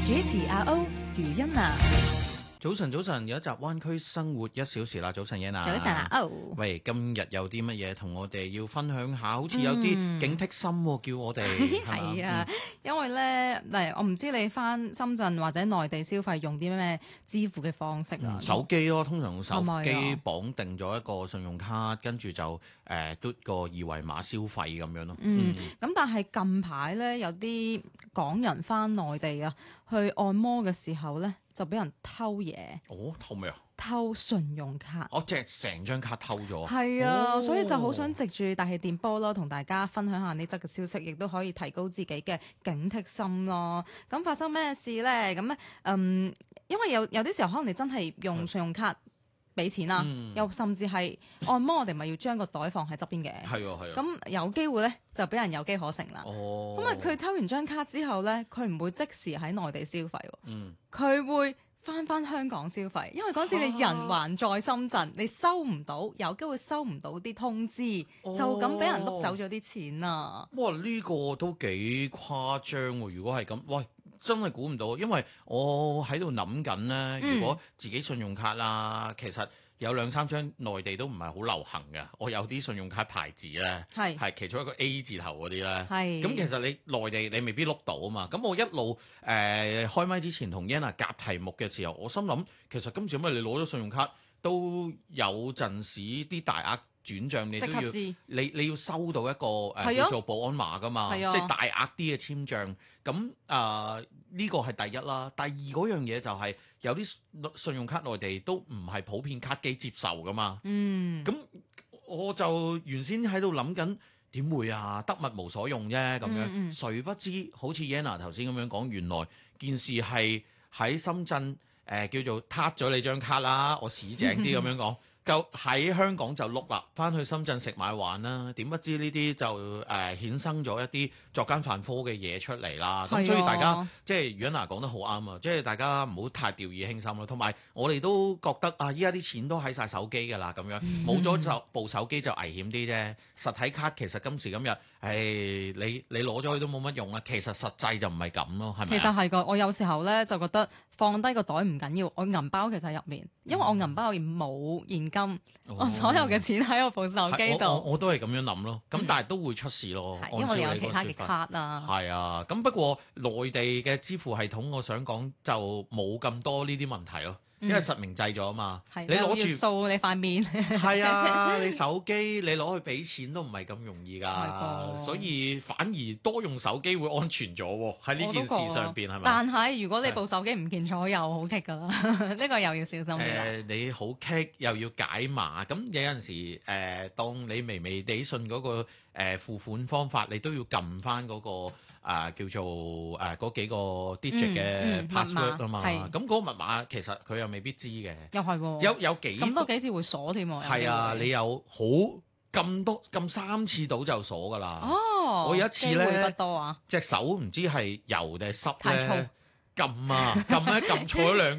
主持阿歐余欣娜。 早晨，有一集灣區生活1小時啦。早晨，Yana。 早晨啊，歐。 喂，今日有啲乜嘢同我哋要分享下？好似有啲警惕心喎，叫我哋係啊，因為咧，我唔知你返深圳或者內地消費用啲咩支付嘅方式啊？ 手機咯，通常用手機綁定咗一個信用卡，跟住就嘟個二維碼消費咁樣咯。 咁但係近排咧，有啲港人返內地啊，去按摩嘅時候咧，就俾人偷嘢。 哦，偷咩啊？ 偷信用卡。 即係成張卡偷咗。 係啊，所以就好想藉住大氣電波咯，同大家分享下呢則嘅消息，亦都可以提高自己嘅警惕心咯。咁發生咩事咧？咁咧，因為有啲時候可能你真係用信用卡俾錢啦，又甚至係按摩，我哋咪要將個袋放喺側邊嘅。 係啊。 咁有機會咧，就俾人有機可乘啦。咁啊，佢偷完張卡之後咧，佢唔會即時喺內地消費喎。佢會翻香港消費，因為嗰時你人還在深圳，你收唔到，有機會收唔到啲通知，就咁俾人碌走咗啲錢啊！ 哇，呢個都幾誇張喎！如果係咁，喂，真係估唔到，因為我喺度諗緊咧，如果自己信用卡啦，其實有2-3張內地都唔係好流行嘅。我有啲信用卡牌子咧，係其中一個 A 字頭嗰啲咧，咁其實你內地你未必碌到啊嘛。咁我一路開麥之前同 Yana 夾題目嘅時候，我心諗其實今次因為你攞咗信用卡，都有陣時啲大額轉帳你都要你要收到一個叫做保安碼噶嘛，即係大額啲嘅簽帳。咁呢個係第一啦。第二嗰樣嘢就係有啲信用卡內地都唔係普遍卡機接受噶嘛。咁我就原先喺度諗緊點會啊，得物無所用啫咁樣。誰不知好似 Yana 頭先咁樣講，原來件事係喺深圳叫做撻咗你張卡啦，我市井啲咁樣講。就喺香港就碌啦，翻去深圳食買玩啦。點不知呢啲就衍生咗一啲作奸犯科嘅嘢出嚟啦。咁所以大家即係Yana講得好啱啊！即係大家唔好太掉以輕心咯。同埋我哋都覺得啊，依家啲錢都喺晒手機㗎啦，咁樣冇咗就部手機就危險啲啫。實體卡其實今時今日，你攞咗佢都冇乜用啦。其實實際就唔係咁咯，係咪？ 其實係個，我有時候咧就覺得放低個袋唔緊要，我銀包其實喺入面，因為我銀包入面冇現金。我所有嘅錢喺我部手機度，我都係咁樣諗咯。咁但係都會出事咯， 因為有其他嘅卡啊。 係啊，咁不過內地嘅支付系統，我想講就冇咁多呢啲問題咯。因為實名制咗啊嘛，你攞住掃你塊面， 係啊，你手機你攞去俾錢都唔係咁容易㗎，所以反而多用手機會安全咗喎。喺呢件事上邊係咪？ 但係如果你部手機唔見咗，又好棘㗎啦，呢個又要小心啲。 你好棘又要解碼，咁有陣時當你微微地信嗰個付款方法，你都要撳翻嗰個。叫做嗰幾個 digit 嘅 password 啊嘛，咁嗰個密碼其實佢又未必知嘅， 又係喎， 有幾次會鎖添喎， 係啊，你有好撳3次到就鎖噶啦。我有一次咧，機會不多啊，隻手唔知係油定係濕咧，撳錯咗2